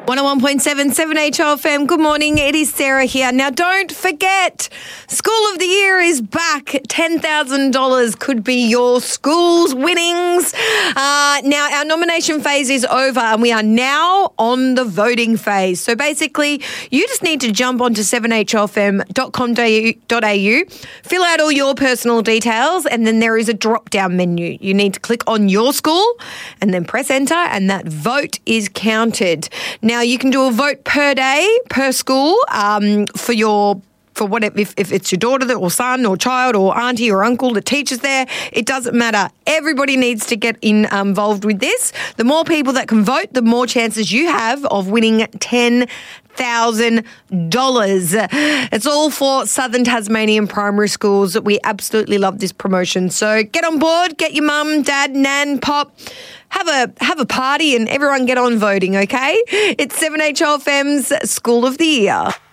101.7 7HLFM. Good morning. It is Sarah here. Now, don't forget, School of the Year is back. $10,000 could be your school's winnings. Now, our nomination phase is over and we are now on the voting phase. So basically, you just need to jump onto 7HLFM.com.au, fill out all your personal details, and then there is a drop-down menu. You need to click on your school and then press enter, and that vote is counted. Now, you can do a vote per day, per school, for whatever, if it's your daughter or son or child or auntie or uncle that teaches there, it doesn't matter. Everybody needs to get involved with this. The more people that can vote, the more chances you have of winning $10,000. It's all for Southern Tasmanian primary schools. We absolutely love this promotion. So get on board, get your mum, dad, nan, pop, have a party and everyone get on voting, okay? It's 7HLFM's School of the Year.